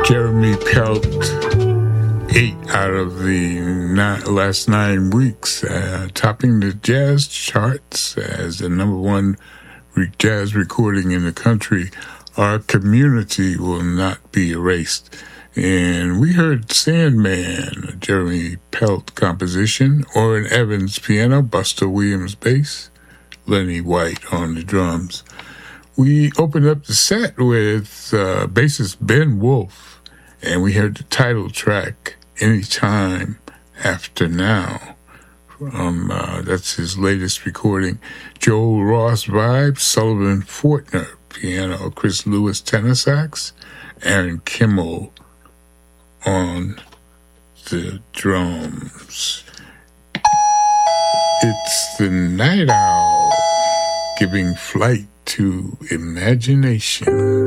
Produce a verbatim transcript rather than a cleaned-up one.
Jeremy Pelt, eight out of the nine, last nine weeks, uh, topping the jazz charts as the number one re- jazz recording in the country. Our community will not be erased. And we heard Sandman, a Jeremy Pelt composition, Orrin Evans piano, Buster Williams bass, Lenny White on the drums. We opened up the set with uh, bassist Ben Wolf, and we heard the title track, Anytime After Now. Um, uh, that's his latest recording. Joel Ross vibes, Sullivan Fortner piano, Chris Lewis tenor sax, Aaron Kimmel on the drums. It's the Night Owl giving flight to imagination.